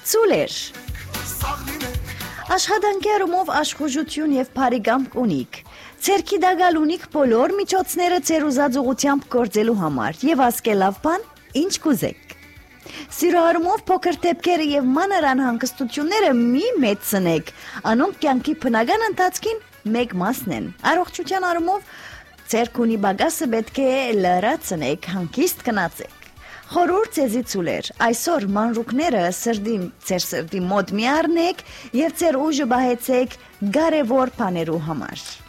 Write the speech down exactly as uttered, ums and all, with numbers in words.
Ծուլեր Աշխատանքի առումով աշխուժություն և փարիգամք ունիք Ձերքի դագալ ունիք բոլոր միջոցները ձեր ուզած ուղղությամբ գործելու համար և ասկելավ բան, ինչ կուզեք Սիրո առումով փոքր դեպքերը և մանր անհանգստությունները մի մեծցնեք Անոնք կյանքի բնական ընթացքին մեկ մասն են Առողջության առումով ձերք ունի բագասը պետք է լրացնեք, հանգիստ գնացեք Խորհուրդ ձեզի ծուլեր, այսօր մանրուքները սրդի, ձեր սրդի մոտ մի առնեք և ձեր ուժը բահեցեք կարևոր բաներու համար